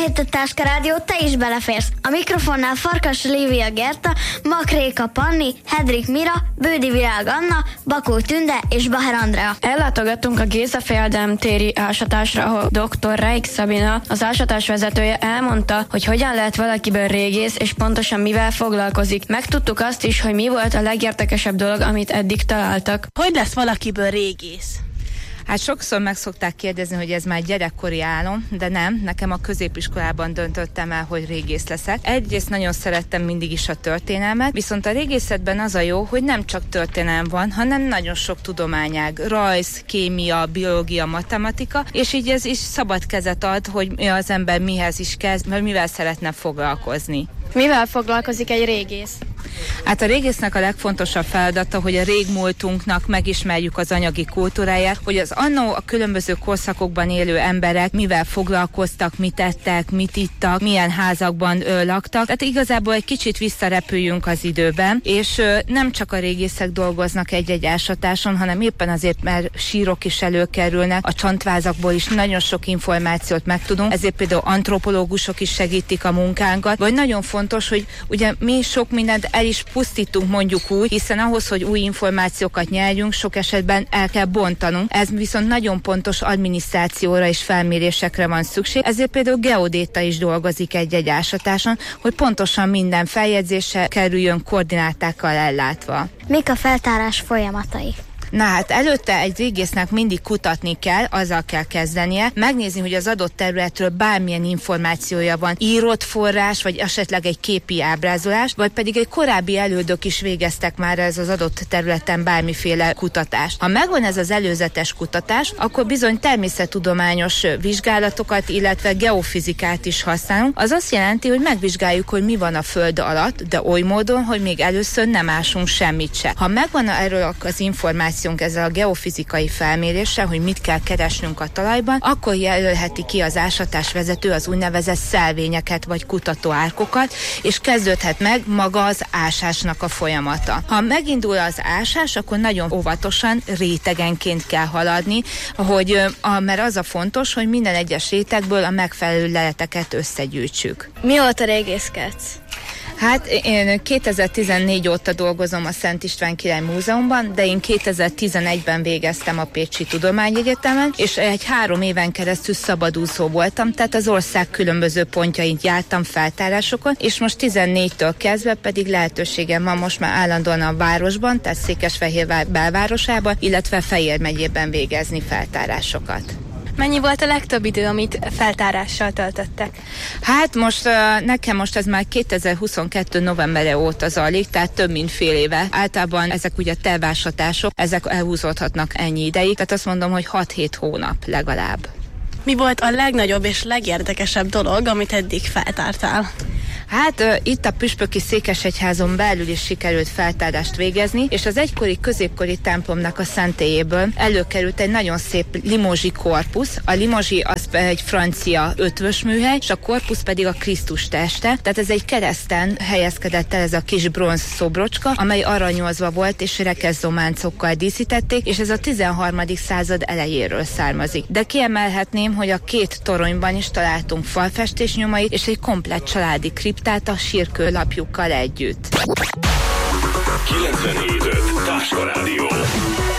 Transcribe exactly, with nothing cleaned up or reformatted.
Itt a Táska Rádió, te is beleférsz. A mikrofonnál Farkas Lívia Gerta, Makréka Panni, Hedrik Mira, Bődi Virág Anna, Bakó Tünde és Baher Andrea. Ellátogattunk a Géza Fejedelem téri ásatásra, ahol dr. Reik Szabina, az ásatás vezetője elmondta, hogy hogyan lehet valakiből régész, és pontosan mivel foglalkozik. Megtudtuk azt is, hogy mi volt a legértekesebb dolog, amit eddig találtak. Hogy lesz valakiből régész? Hát sokszor meg szokták kérdezni, hogy ez már gyerekkori álom, de nem, nekem a középiskolában döntöttem el, hogy régész leszek. Egyrészt nagyon szerettem mindig is a történelmet, viszont a régészetben az a jó, hogy nem csak történelem van, hanem nagyon sok tudományág, rajz, kémia, biológia, matematika, és így ez is szabad kezet ad, hogy az ember mihez is kezd, mert mivel szeretne foglalkozni. Mivel foglalkozik egy régész? Hát a régésznek a legfontosabb feladata, hogy a régmúltunknak megismerjük az anyagi kultúráját, hogy az annó a különböző korszakokban élő emberek mivel foglalkoztak, mit ettek, mit ittak, milyen házakban ö, laktak. Tehát igazából egy kicsit visszarepüljünk az időben, és ö, nem csak a régészek dolgoznak egy-egy ásatáson, hanem éppen azért, mert sírok is előkerülnek, a csontvázakból is nagyon sok információt megtudunk, ezért például antropológusok is segítik a munkánkat, vagy nagyon fontos, hogy ugye mi sok mindent el is pusztítunk, mondjuk úgy, hiszen ahhoz, hogy új információkat nyerjünk, sok esetben el kell bontanunk. Ez viszont nagyon pontos adminisztrációra és felmérésekre van szükség. Ezért például geodéta is dolgozik egy-egy ásatáson, hogy pontosan minden feljegyzése kerüljön koordinátákkal ellátva. Mik a feltárás folyamatai? Na hát előtte egy régésznek mindig kutatni kell, azzal kell kezdenie, megnézni, hogy az adott területről bármilyen információja van, írott forrás, vagy esetleg egy képi ábrázolás, vagy pedig egy korábbi elődök is végeztek már ez az adott területen bármiféle kutatást. Ha megvan ez az előzetes kutatás, akkor bizony természettudományos vizsgálatokat, illetve geofizikát is használunk. Az azt jelenti, hogy megvizsgáljuk, hogy mi van a föld alatt, de oly módon, hogy még először nem ásunk semmit se. Ha megvan erről az információ ezzel a geofizikai felméréssel, hogy mit kell keresnünk a talajban, akkor jelölheti ki az ásatás vezető az úgynevezett szelvényeket vagy kutatóárkokat, és kezdődhet meg maga az ásásnak a folyamata. Ha megindul az ásás, akkor nagyon óvatosan rétegenként kell haladni, hogy, a, mert az a fontos, hogy minden egyes rétegből a megfelelő leleteket összegyűjtsük. Mióta régészkedsz? Hát én kétezer-tizennégy óta dolgozom a Szent István Király Múzeumban, de én kétezer-tizenegyben végeztem a Pécsi Tudományegyetemen, és egy három éven keresztül szabadúszó voltam, tehát az ország különböző pontjain jártam feltárásokon, és most tizennégytől kezdve pedig lehetőségem van most már állandóan a városban, tehát Székesfehérvár belvárosában, illetve Fejér megyében végezni feltárásokat. Mennyi volt a legtöbb idő, amit feltárással töltöttek? Hát most nekem most ez már kétezer-huszonkettő novembere óta zajlik, tehát több mint fél éve. Általában ezek ugye tervásatások, ezek elhúzódhatnak ennyi ideig, tehát azt mondom, hogy hat-hét hónap legalább. Mi volt a legnagyobb és legérdekesebb dolog, amit eddig feltártál? Hát uh, itt a püspöki székesegyházon belül is sikerült feltárást végezni, és az egykori középkori templomnak a szentélyéből előkerült egy nagyon szép limozsi korpusz. A limozsi az egy francia ötvös műhely, és a korpusz pedig a Krisztus teste. Tehát ez egy kereszten helyezkedett el ez a kis bronz szobrocska, amely aranyozva volt, és rekezzománcokkal díszítették, és ez a tizenharmadik század elejéről származik. De kiemelhetném, hogy a két toronyban is találtunk falfestés nyomait, és egy komplett családi kriptát a sírkőlapjukkal együtt. kilencvenhét öt Táska Rádió.